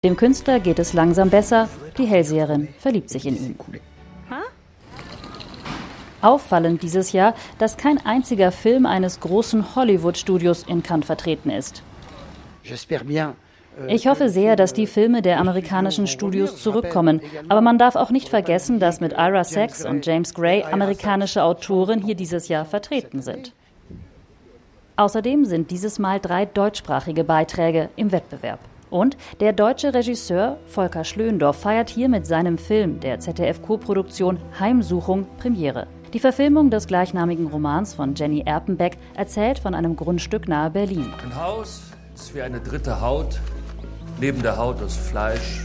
Dem Künstler geht es langsam besser, die Hellseherin verliebt sich in ihn. Auffallend dieses Jahr, dass kein einziger Film eines großen Hollywood-Studios in Cannes vertreten ist. Ich hoffe sehr, dass die Filme der amerikanischen Studios zurückkommen. Aber man darf auch nicht vergessen, dass mit Ira Sachs und James Gray amerikanische Autoren hier dieses Jahr vertreten sind. Außerdem sind dieses Mal 3 deutschsprachige Beiträge im Wettbewerb. Und der deutsche Regisseur Volker Schlöndorff feiert hier mit seinem Film der ZDF-Koproduktion Heimsuchung Premiere. Die Verfilmung des gleichnamigen Romans von Jenny Erpenbeck erzählt von einem Grundstück nahe Berlin. Ein Haus ist wie eine dritte Haut, neben der Haut aus Fleisch.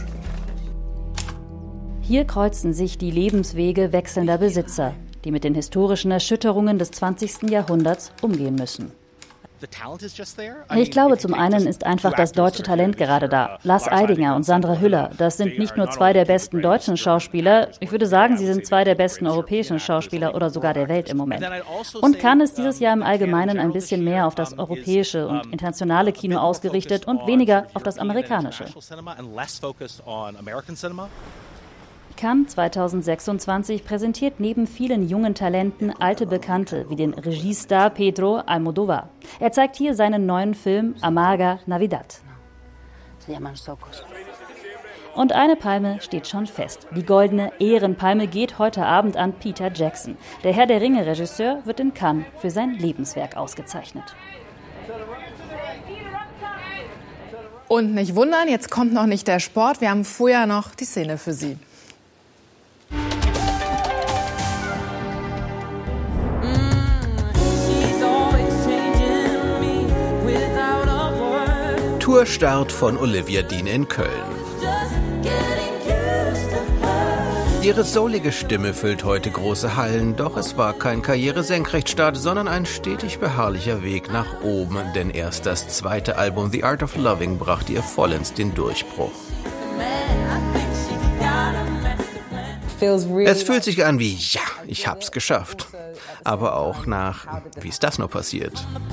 Hier kreuzen sich die Lebenswege wechselnder Besitzer, die mit den historischen Erschütterungen des 20. Jahrhunderts umgehen müssen. Ich glaube, zum einen ist einfach das deutsche Talent gerade da. Lars Eidinger und Sandra Hüller, das sind nicht nur 2 der besten deutschen Schauspieler, ich würde sagen, sie sind 2 der besten europäischen Schauspieler oder sogar der Welt im Moment. Und Cannes ist dieses Jahr im Allgemeinen ein bisschen mehr auf das europäische und internationale Kino ausgerichtet und weniger auf das amerikanische. Cannes 2026 präsentiert neben vielen jungen Talenten alte Bekannte wie den Regiestar Pedro Almodóvar. Er zeigt hier seinen neuen Film Amarga Navidad. Und eine Palme steht schon fest. Die goldene Ehrenpalme geht heute Abend an Peter Jackson. Der Herr der Ringe-Regisseur wird in Cannes für sein Lebenswerk ausgezeichnet. Und nicht wundern, jetzt kommt noch nicht der Sport. Wir haben vorher noch die Szene für Sie. Tourstart von Olivia Dean in Köln. Ihre soulige Stimme füllt heute große Hallen, doch es war kein Karrieresenkrechtstart, sondern ein stetig beharrlicher Weg nach oben, denn erst das 2. Album The Art of Loving brachte ihr vollends den Durchbruch. Es fühlt sich an wie, ja, ich hab's geschafft. Aber auch nach, wie ist das nur passiert?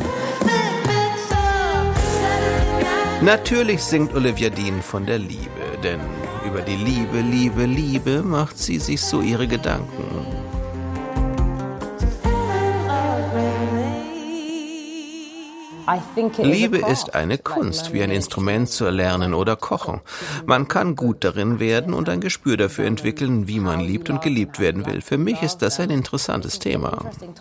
Natürlich singt Olivia Dean von der Liebe, denn über die Liebe, Liebe, Liebe macht sie sich so ihre Gedanken. Liebe ist eine Kunst, wie ein Instrument zu erlernen oder kochen. Man kann gut darin werden und ein Gespür dafür entwickeln, wie man liebt und geliebt werden will. Für mich ist das ein interessantes Thema.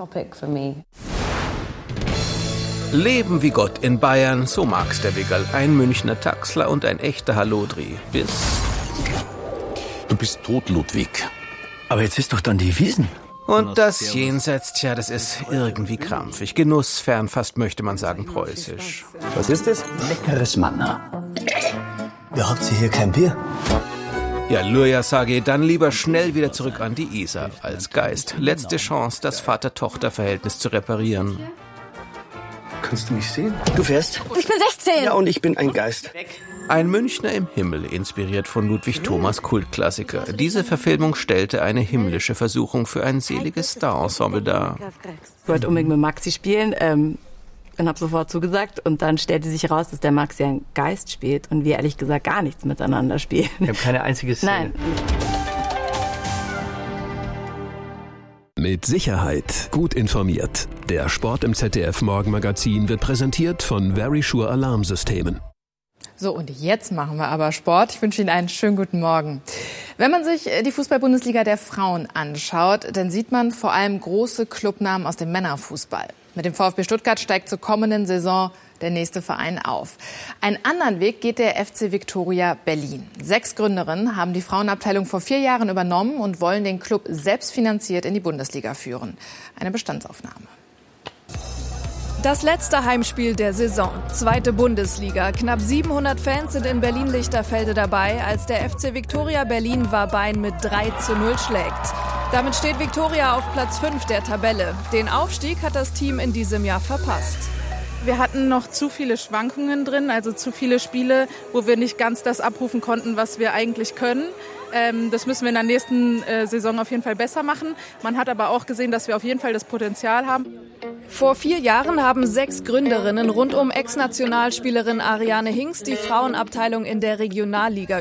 Leben wie Gott in Bayern, so mag's der Wiggerl. Ein Münchner Taxler und ein echter Hallodri. Bis... Du bist tot, Ludwig. Aber jetzt ist doch dann die Wiesn. Und das Jenseits, tja, das ist irgendwie krampfig. Genussfern, fast möchte man sagen preußisch. Was ist das? Leckeres Manna. Ja, habt ihr hier kein Bier? Ja, Luja sage, dann lieber schnell wieder zurück an die Isar als Geist. Letzte Chance, das Vater-Tochter-Verhältnis zu reparieren. Kannst du mich sehen? Du fährst? Ich bin 16. Ja, und ich bin ein Geist. Ein Münchner im Himmel, inspiriert von Ludwig Thomas Kultklassiker. Diese Verfilmung stellte eine himmlische Versuchung für ein seliges Star-Ensemble dar. Ich wollte unbedingt mit Maxi spielen und habe sofort zugesagt. Und dann stellte sich heraus, dass der Maxi einen Geist spielt und wir ehrlich gesagt gar nichts miteinander spielen. Ich habe keine einzige Szene. Nein. Mit Sicherheit gut informiert. Der Sport im ZDF-Morgenmagazin wird präsentiert von Verisure Alarmsystemen. So, und jetzt machen wir aber Sport. Ich wünsche Ihnen einen schönen guten Morgen. Wenn man sich die Fußball-Bundesliga der Frauen anschaut, dann sieht man vor allem große Clubnamen aus dem Männerfußball. Mit dem VfB Stuttgart steigt zur kommenden Saison der nächste Verein auf. Einen anderen Weg geht der FC Viktoria Berlin. 6 Gründerinnen haben die Frauenabteilung vor 4 Jahren übernommen und wollen den Club selbstfinanziert in die Bundesliga führen. Eine Bestandsaufnahme. Das letzte Heimspiel der Saison. 2. Bundesliga. Knapp 700 Fans sind in Berlin-Lichterfelde dabei, als der FC Viktoria Berlin Warbein mit 3:0 schlägt. Damit steht Viktoria auf Platz 5 der Tabelle. Den Aufstieg hat das Team in diesem Jahr verpasst. Wir hatten noch zu viele Schwankungen drin, also zu viele Spiele, wo wir nicht ganz das abrufen konnten, was wir eigentlich können. Das müssen wir in der nächsten Saison auf jeden Fall besser machen. Man hat aber auch gesehen, dass wir auf jeden Fall das Potenzial haben. Vor 4 Jahren haben 6 Gründerinnen rund um Ex-Nationalspielerin Ariane Hinks die Frauenabteilung in der Regionalliga